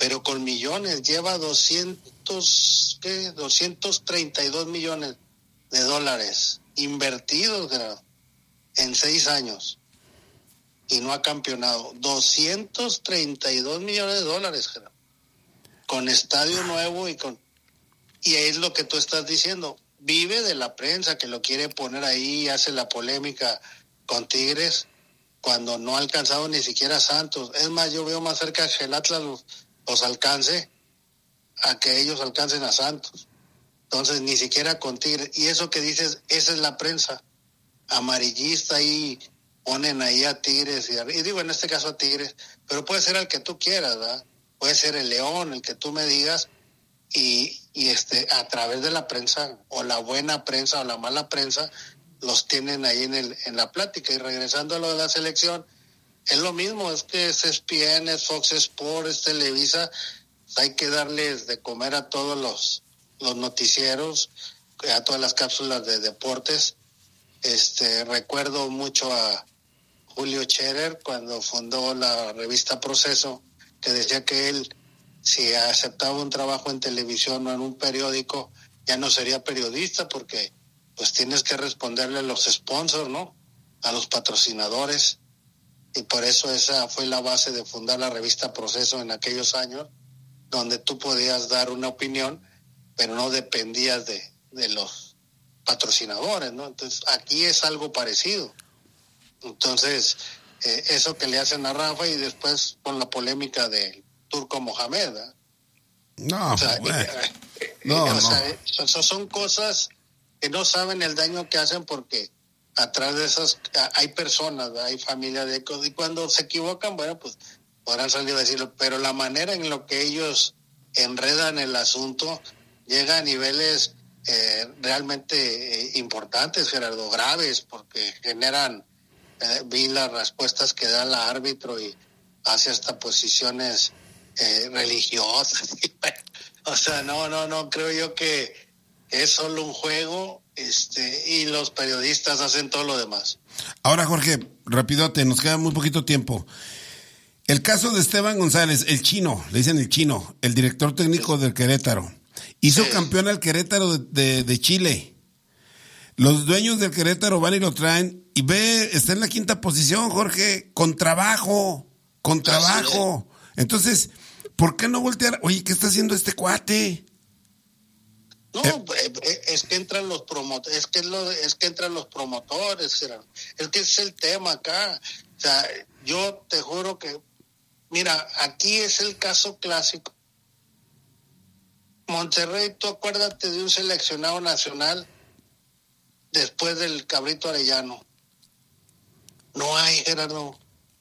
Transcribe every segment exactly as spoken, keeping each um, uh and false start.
pero con millones, lleva doscientos, ¿qué? doscientos treinta y dos millones de dólares invertidos, Gerardo, en seis años, y no ha campeonado. doscientos treinta y dos millones de dólares, Gerardo, con estadio nuevo y con... Y es lo que tú estás diciendo, vive de la prensa que lo quiere poner ahí, hace la polémica con Tigres, cuando no ha alcanzado ni siquiera a Santos. Es más, yo veo más cerca que el Atlas los, los alcance a que ellos alcancen a Santos. Entonces, ni siquiera con Tigres. Y eso que dices, esa es la prensa amarillista, ahí ponen ahí a Tigres, y, y digo en este caso a Tigres, pero puede ser el que tú quieras, ¿verdad? Puede ser el León, el que tú me digas, y, y este a través de la prensa, o la buena prensa o la mala prensa, los tienen ahí en el en la plática. Y regresando a lo de la selección, es lo mismo, es que es E S P N, es Fox Sports, es Televisa, hay que darles de comer a todos los los noticieros, a todas las cápsulas de deportes. Este recuerdo mucho a Julio Scherer cuando fundó la revista Proceso, que decía que él, si aceptaba un trabajo en televisión o en un periódico, ya no sería periodista, porque pues tienes que responderle a los sponsors, ¿no? A los patrocinadores. Y por eso esa fue la base de fundar la revista Proceso en aquellos años, donde tú podías dar una opinión, pero no dependías de, de los patrocinadores, ¿no? Entonces, aquí es algo parecido. Entonces, eh, eso que le hacen a Rafa, y después con la polémica del Turco Mohamed, ¿eh? No, o sea, bueno. eh, no, eh, o no. sea, eso son cosas que no saben el daño que hacen, porque atrás de esas hay personas, ¿verdad? Hay familias de, y cuando se equivocan, bueno, pues podrán salir a decirlo, pero la manera en lo que ellos enredan el asunto llega a niveles eh, realmente eh, importantes, Gerardo, graves, porque generan, eh, vi las respuestas que da la árbitro y hace hasta posiciones eh, religiosas. O sea, no, no, no, creo yo que es solo un juego, este, y los periodistas hacen todo lo demás. Ahora, Jorge, rapidote, nos queda muy poquito tiempo. El caso de Esteban González, el chino, le dicen el chino, el director técnico del Querétaro, hizo sí. campeón al Querétaro de, de, de Chile. Los dueños del Querétaro van y lo traen, y ve, está en la quinta posición, Jorge, con trabajo, con trabajo. Entonces, ¿por qué no voltear? Oye, ¿qué está haciendo este cuate? No, eh, es que entran los promotores, es que lo, es que entran los promotores, es que es el tema acá. O sea, yo te juro que, mira, aquí es el caso clásico. Monterrey, tú acuérdate de un seleccionado nacional después del Cabrito Arellano. No hay, Gerardo.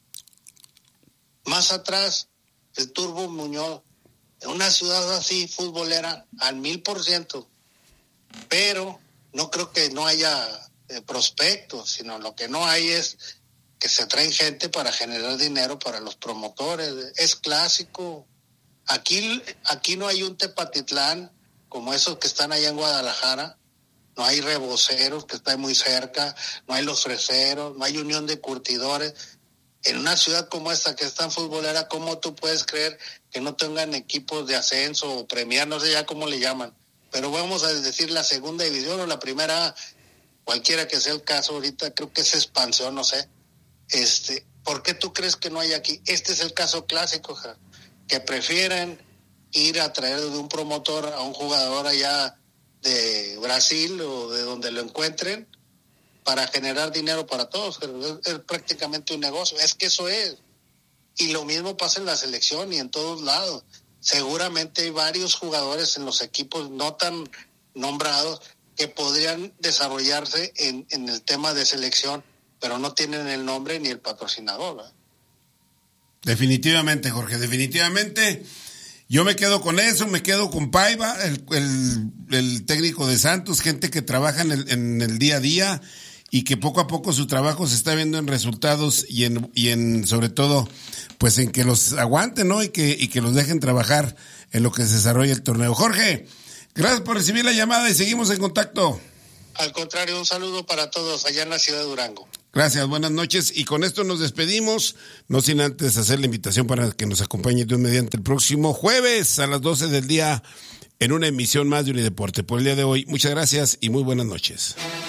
Más atrás, el Turbo Muñoz. En una ciudad así, futbolera, al mil por ciento. Pero no creo que no haya eh, prospectos, sino lo que no hay es que se traen gente para generar dinero para los promotores. Es clásico. Aquí, aquí no hay un Tepatitlán como esos que están allá en Guadalajara. No hay Reboceros, que está muy cerca. No hay Los Freseros, no hay Unión de Curtidores. En una ciudad como esta que es tan futbolera, ¿cómo tú puedes creer que no tengan equipos de ascenso o premier? No sé ya cómo le llaman, pero vamos a decir la segunda división o la primera, cualquiera que sea el caso ahorita, creo que es expansión, no sé. Este, ¿por qué tú crees que no hay aquí? Este es el caso clásico, que prefieren ir a traer de un promotor a un jugador allá de Brasil o de donde lo encuentren, para generar dinero para todos. Es, es prácticamente un negocio, es que eso es. Y lo mismo pasa en la selección y en todos lados. Seguramente hay varios jugadores en los equipos no tan nombrados que podrían desarrollarse en, en el tema de selección, pero no tienen el nombre ni el patrocinador, ¿verdad? Definitivamente, Jorge, definitivamente. Yo me quedo con eso, me quedo con Paiva, el, el, el técnico de Santos, gente que trabaja en el, en el día a día, y que poco a poco su trabajo se está viendo en resultados y en, y en sobre todo, pues en que los aguanten, ¿no? Y que, y que los dejen trabajar en lo que se desarrolla el torneo. Jorge, gracias por recibir la llamada y seguimos en contacto. Al contrario, un saludo para todos allá en la ciudad de Durango. Gracias, buenas noches. Y con esto nos despedimos, no sin antes hacer la invitación para que nos acompañe Dios mediante el próximo jueves a las doce del día en una emisión más de Unideporte. Por el día de hoy, muchas gracias y muy buenas noches.